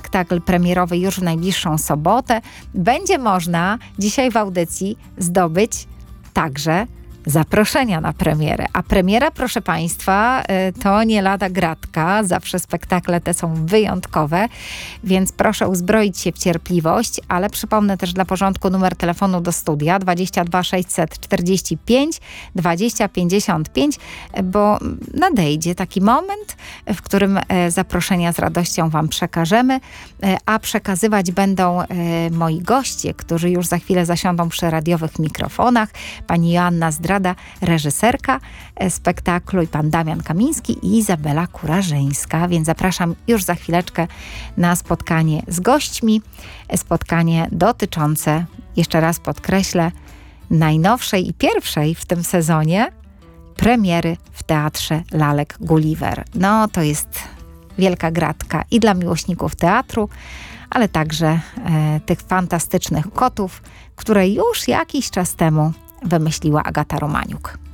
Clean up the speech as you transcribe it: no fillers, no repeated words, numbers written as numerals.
spektakl premierowy już w najbliższą sobotę. Będzie można dzisiaj w audycji zdobyć także zaproszenia na premierę. A premiera, proszę Państwa, to nie lada gratka. Zawsze spektakle te są wyjątkowe, więc proszę uzbroić się w cierpliwość, ale przypomnę też dla porządku numer telefonu do studia 22 645 20 55, bo nadejdzie taki moment, w którym zaproszenia z radością Wam przekażemy, a przekazywać będą moi goście, którzy już za chwilę zasiądą przy radiowych mikrofonach. Pani Joanna Zdrada, reżyserka spektaklu, i pan Damian Kamiński i Izabela Kurażyńska, więc zapraszam już za chwileczkę na spotkanie z gośćmi. Spotkanie dotyczące, jeszcze raz podkreślę, najnowszej i pierwszej w tym sezonie premiery w Teatrze Lalek Gulliver. No to jest wielka gratka i dla miłośników teatru, ale także tych fantastycznych kotów, które już jakiś czas temu wymyśliła Agata Romaniuk.